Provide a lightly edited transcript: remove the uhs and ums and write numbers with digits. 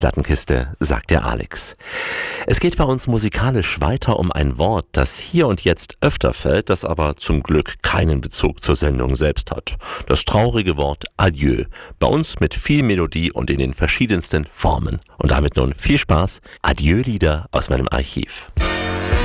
Plattenkiste, sagt der Alex. Es geht bei uns musikalisch weiter um ein Wort, das hier und jetzt öfter fällt, das aber zum Glück keinen Bezug zur Sendung selbst hat. Das traurige Wort Adieu. Bei uns mit viel Melodie und in den verschiedensten Formen. Und damit nun viel Spaß. Adieu-Lieder aus meinem Archiv.